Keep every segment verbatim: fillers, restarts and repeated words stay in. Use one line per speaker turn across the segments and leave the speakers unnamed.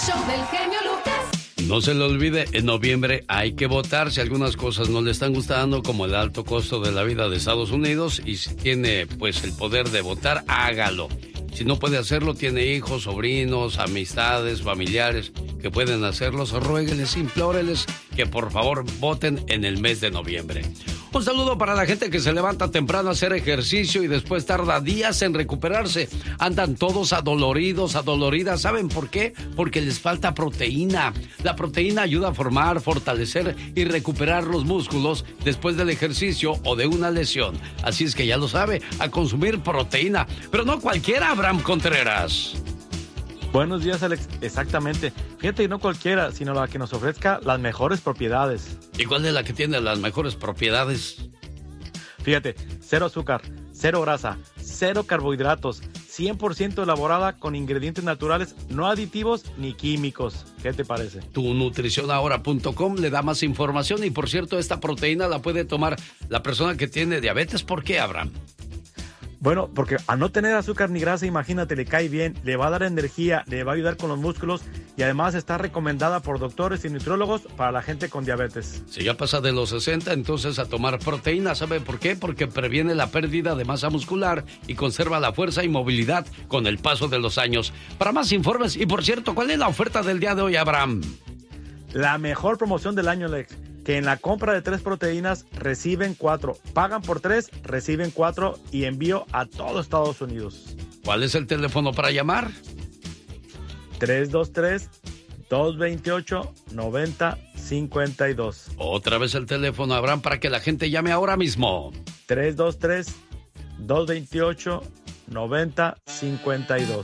Show del genio Lucas.
No se le olvide, en noviembre hay que votar si algunas cosas no le están gustando, como el alto costo de la vida de Estados Unidos, y si tiene pues el poder de votar, hágalo. Si no puede hacerlo, tiene hijos, sobrinos, amistades, familiares que pueden hacerlos, ruégueles, implóreles que por favor voten en el mes de noviembre. Un saludo para la gente que se levanta temprano a hacer ejercicio y después tarda días en recuperarse. Andan todos adoloridos, adoloridas. ¿Saben por qué? Porque les falta proteína. La proteína ayuda a formar, fortalecer y recuperar los músculos después del ejercicio o de una lesión. Así es que ya lo sabe, a consumir proteína. Pero no cualquiera, Abraham Contreras.
Buenos días, Alex. Exactamente. Fíjate, no cualquiera, sino la que nos ofrezca las mejores propiedades.
¿Y cuál es la que tiene las mejores propiedades?
Fíjate, cero azúcar, cero grasa, cero carbohidratos, cien por ciento elaborada con ingredientes naturales, no aditivos ni químicos. ¿Qué te parece?
tu nutrición ahora punto com le da más información y, por cierto, esta proteína la puede tomar la persona que tiene diabetes. ¿Por qué, Abraham?
Bueno, porque al no tener azúcar ni grasa, imagínate, le cae bien, le va a dar energía, le va a ayudar con los músculos y además está recomendada por doctores y nutriólogos para la gente con diabetes.
Si ya pasa de los sesenta, entonces a tomar proteína. ¿Sabe por qué? Porque previene la pérdida de masa muscular y conserva la fuerza y movilidad con el paso de los años. Para más informes, y por cierto, ¿cuál es la oferta del día de hoy, Abraham?
La mejor promoción del año, Alex, que en la compra de tres proteínas reciben cuatro, pagan por tres, reciben cuatro y envío a todo Estados Unidos.
¿Cuál es el teléfono para llamar?
tres dos tres, dos dos ocho, nueve cero cinco dos.
Otra vez el teléfono, Abraham, para que la gente llame ahora mismo.
tres dos tres, dos dos ocho, nueve cero cinco dos.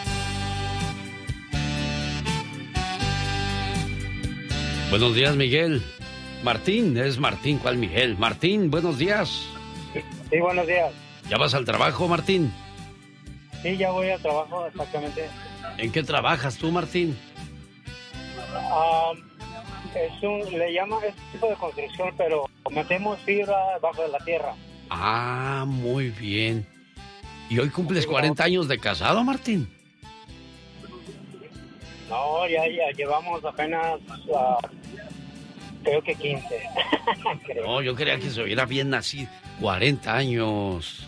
Buenos días, Miguel. Martín, es Martín, ¿cuál Miguel? Martín, buenos días.
Sí, buenos días.
¿Ya vas al trabajo, Martín?
Sí, ya voy al trabajo, exactamente.
¿En qué trabajas tú, Martín?
Um, es un, le llaman, es un tipo de construcción, pero metemos fibra bajo de la tierra.
Ah, muy bien. ¿Y hoy cumples cuarenta años de casado, Martín?
No, ya, ya llevamos apenas, uh, creo que quince. creo.
No, yo creía que se hubiera bien nacido. cuarenta años.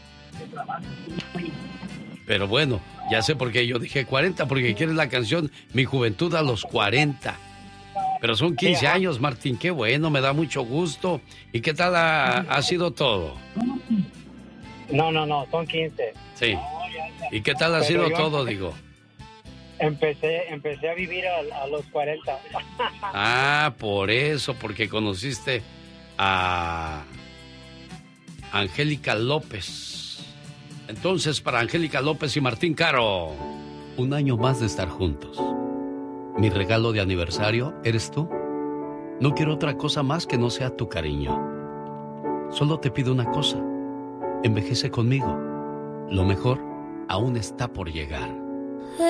Pero bueno, ya sé por qué yo dije cuarenta, porque quieres la canción Mi Juventud a los cuarenta. Pero son quince años, Martín, qué bueno, me da mucho gusto. ¿Y qué tal ha, ha sido todo?
No, no, no, son quince.
Sí. ¿Y qué tal ha Pero sido yo... todo, digo?
Empecé, empecé a vivir a, a los cuarenta.
Ah, por eso, porque conociste a Angélica López. Entonces, para Angélica López y Martín Caro, un año más de estar juntos. Mi regalo de aniversario eres tú. No quiero otra cosa más que no sea tu cariño. Solo te pido una cosa. Envejece conmigo. Lo mejor aún está por llegar.